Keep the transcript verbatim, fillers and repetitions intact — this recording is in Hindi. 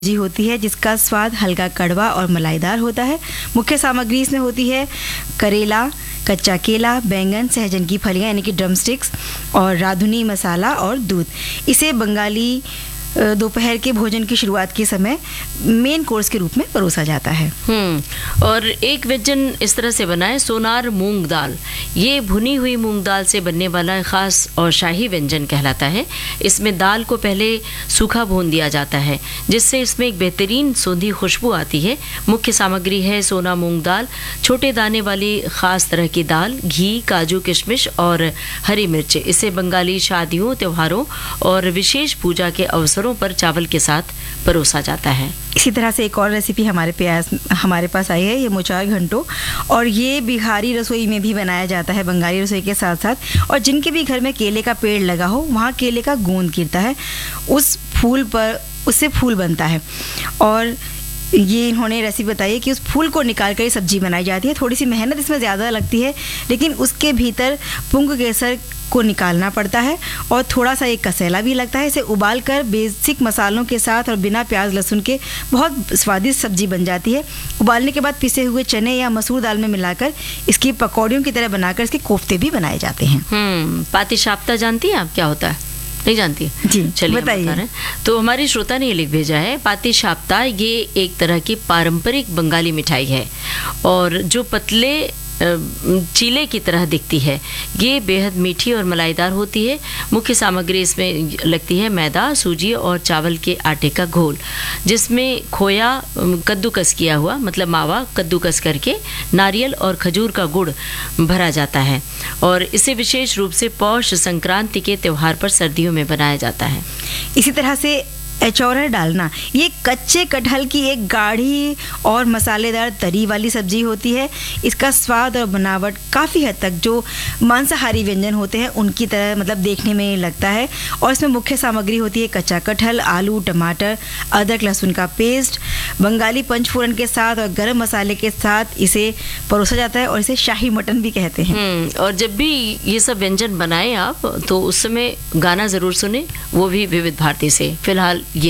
जी होती है जिसका स्वाद हल्का कड़वा और मलाईदार होता है। मुख्य सामग्री इसमें होती है करेला, कच्चा केला, बैंगन, सहजन की फलियां यानी कि ड्रम स्टिक्स और राधुनी मसाला और दूध। इसे बंगाली दोपहर के भोजन की शुरुआत के समय मेन कोर्स के रूप में परोसा जाता है। हम्म और एक व्यंजन इस तरह से बना है सोनार मूंग दाल। ये भुनी हुई मूंग दाल से बनने वाला खास और शाही व्यंजन कहलाता है। इसमें दाल को पहले सूखा भून दिया जाता है जिससे इसमें एक बेहतरीन सौंधी खुशबू आती है। मुख्य सामग्री है सोना मूंग दाल, छोटे दाने वाली खास तरह की दाल, घी, काजू, किशमिश और हरी मिर्च। इसे बंगाली शादियों, त्योहारों और विशेष पूजा के अवसर पर चावल के साथ परोसा जाता है। इसी तरह से एक और रेसिपी हमारे प्यास हमारे पास आई है, ये मोचार घंटो, और ये बिहारी रसोई में भी बनाया जाता है बंगाली रसोई के साथ साथ। और जिनके भी घर में केले का पेड़ लगा हो वहाँ केले का गोंद गिरता है, उस फूल पर उससे फूल बनता है। और ये इन्होंने रेसिपी बताई है कि उस फूल को निकाल कर सब्जी बनाई जाती है। थोड़ी सी मेहनत इसमें ज़्यादा लगती है, लेकिन उसके भीतर पुंग केसर को निकालना पड़ता है और थोड़ा सा एक कसेला भी लगता है। इसे उबाल कर बेसिक मसालों के साथ और बिना प्याज लहसुन के बहुत स्वादिष्ट सब्जी बन जाती है। उबालने के बाद पिसे हुए चने या मसूर दाल में मिलाकर इसकी पकौड़ियों की तरह बनाकर इसके कोफ्ते भी बनाए जाते हैं। हम्म पाटीशाप्ता जानती हैं आप क्या होता है? नहीं जानती है? जी चलिए बताइए। तो हमारी श्रोता ने ये लिख भेजा है, पाटीशाप्ता ये एक तरह की पारंपरिक बंगाली मिठाई है और जो पतले चीले की तरह दिखती है। ये बेहद मीठी और मलाईदार होती है। मुख्य सामग्री इसमें लगती है मैदा, सूजी और चावल के आटे का घोल, जिसमें खोया कद्दूकस किया हुआ मतलब मावा कद्दूकस करके नारियल और खजूर का गुड़ भरा जाता है। और इसे विशेष रूप से पौष संक्रांति के त्यौहार पर सर्दियों में बनाया जाता है। इसी तरह से एचौरा डालना, ये कच्चे कटहल की एक गाढ़ी और मसालेदार तरी वाली सब्जी होती है। इसका स्वाद और बनावट काफ़ी हद तक जो मांसाहारी व्यंजन होते हैं उनकी तरह मतलब देखने में लगता है। और इसमें मुख्य सामग्री होती है कच्चा कटहल, आलू, टमाटर, अदरक लहसुन का पेस्ट। बंगाली पंचफोरन के साथ और गरम मसाले के साथ इसे परोसा जाता है और इसे शाही मटन भी कहते हैं। और जब भी ये सब व्यंजन बनाएं आप तो उस समय गाना ज़रूर सुने, वो भी विविध भारती से। फिलहाल